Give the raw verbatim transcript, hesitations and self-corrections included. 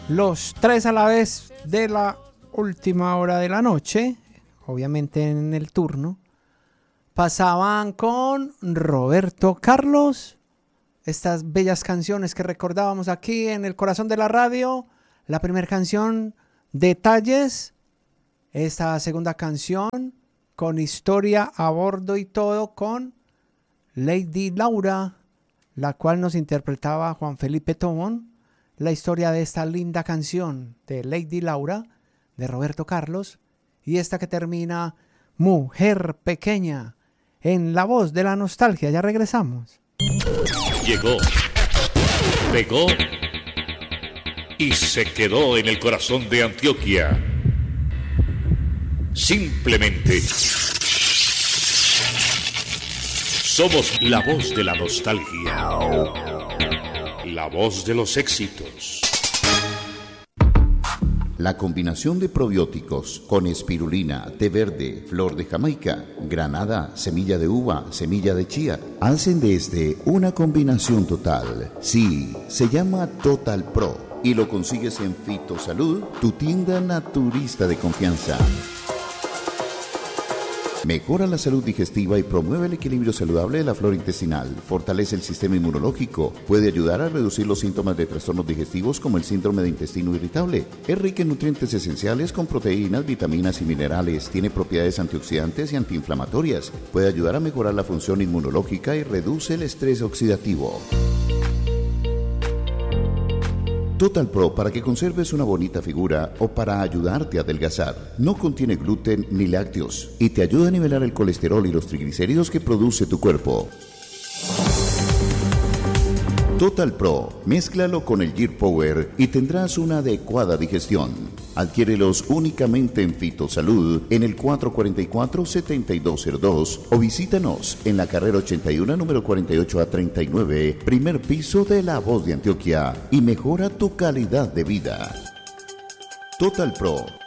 Los tres a la vez de la última hora de la noche, obviamente en el turno, pasaban con Roberto Carlos estas bellas canciones que recordábamos aquí en el corazón de la radio. La primera canción, Detalles. Esta segunda canción, con historia a bordo y todo, con Lady Laura, la cual nos interpretaba Juan Felipe Tobón. La historia de esta linda canción de Lady Laura, de Roberto Carlos. Y esta que termina, Mujer Pequeña, en la voz de la nostalgia. Ya regresamos. Llegó, pegó y se quedó en el corazón de Antioquia. Simplemente somos la voz de la nostalgia, la voz de los éxitos. La combinación de probióticos con espirulina, té verde, flor de Jamaica, granada, semilla de uva, semilla de chía, hacen de este una combinación total. Sí, se llama Total Pro y lo consigues en Fitosalud, tu tienda naturista de confianza. Mejora la salud digestiva y promueve el equilibrio saludable de la flora intestinal. Fortalece el sistema inmunológico. Puede ayudar a reducir los síntomas de trastornos digestivos como el síndrome de intestino irritable. Es rica en nutrientes esenciales con proteínas, vitaminas y minerales. Tiene propiedades antioxidantes y antiinflamatorias. Puede ayudar a mejorar la función inmunológica y reduce el estrés oxidativo. Total Pro, para que conserves una bonita figura o para ayudarte a adelgazar. No contiene gluten ni lácteos y te ayuda a nivelar el colesterol y los triglicéridos que produce tu cuerpo. Total Pro, mézclalo con el Gear Power y tendrás una adecuada digestión. Adquiérelos únicamente en Fitosalud en el cuatro cuatro cuatro, siete dos cero dos o visítanos en la carrera ochenta y uno, número cuarenta y ocho a treinta y nueve, primer piso de La Voz de Antioquia, y mejora tu calidad de vida. Total Pro,